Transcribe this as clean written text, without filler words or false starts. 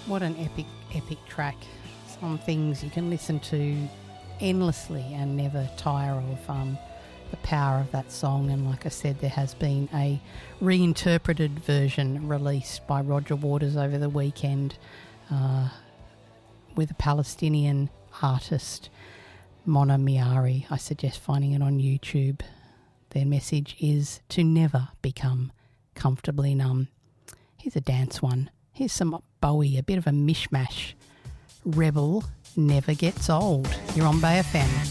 What an epic track. Some things you can listen to endlessly and never tire of the power of that song. And like I said, there has been a reinterpreted version released by Roger Waters over the weekend with a Palestinian artist, Mona Miari. I suggest finding it on YouTube. Their message is to never become comfortably numb. Here's a dance one. Here's some Bowie, a bit of a mishmash. Rebel never gets old. You're on Bay FM.